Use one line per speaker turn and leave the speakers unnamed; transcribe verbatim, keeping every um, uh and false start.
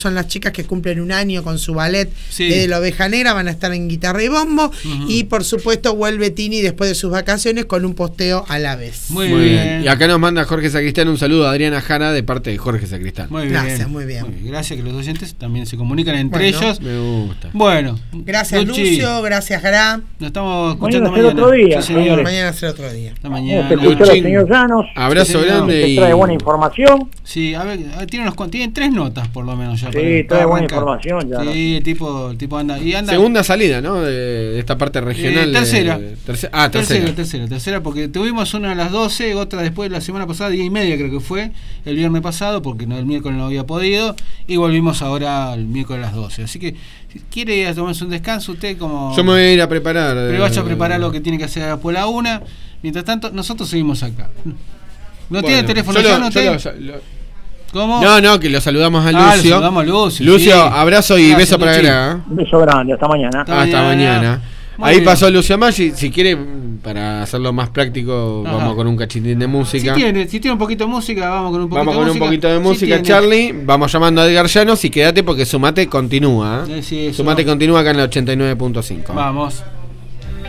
son las chicas que cumplen un año con su ballet
sí.
de La Oveja Negra, van a estar en guitarra y bombo, uh-huh. y por supuesto vuelve Tini después de sus vacaciones con un posteo a la vez.
Muy, muy bien. bien. Y acá nos manda Jorge Sacristán un saludo a Adriana Jara de parte de Jorge Sacristán.
Muy bien.
Gracias, muy bien.
Muy bien. Gracias que los oyentes también se comunican entre
bueno,
ellos.
Me gusta.
Bueno.
Gracias
Luchi.
Lucio, gracias Gra.
Nos estamos escuchando
mañana. Mañana. Otro día,
sí, señor.
Mañana será otro día.
Hasta mañana.
Te escuchó el señor Llanos.
Abrazo
sí,
grande.
Y... trae buena información.
Sí, a ver, tiene, unos, tiene tres notas por lo menos ya.
Sí,
para,
trae
para
buena
arrancar.
información ya.
Sí, el tipo, el tipo anda, y anda.
Segunda salida, ¿no? De, de esta parte regional.
Eh, tercera.
De, terce, ah, tercera.
tercera. Tercera, tercera, porque tuvimos una a las doce, otra después la semana pasada, diez y media creo que fue, el viernes pasado, porque no, el miércoles no había podido, y volvimos ahora el miércoles a las doce. Así que, si quiere ir a tomarse un descanso, usted como...
Yo me voy a ir a preparar.
Pero vaya a preparar lo que tiene que hacer por la una. Mientras tanto, nosotros seguimos acá. ¿No bueno, tiene teléfono ya? ¿No te... ¿Cómo?
No, no, que lo saludamos a
ah,
Lucio.
Lo saludamos a Lucio.
Lucio,
sí.
abrazo y
Gracias,
beso para Gra.
Un beso grande, hasta mañana.
Hasta, hasta mañana. mañana. Ahí bien. Pasó Lucio Maggi. Si quiere, para hacerlo más práctico, Ajá. vamos con un cachitín de música.
Si tiene, si tiene un poquito de música, vamos con un poquito
vamos
de
con
música.
un poquito de música, si Charlie. Vamos llamando a Edgar Llanos y quédate porque su mate continúa.
Sí, sí,
su mate continúa acá en la ochenta y nueve punto cinco.
Vamos.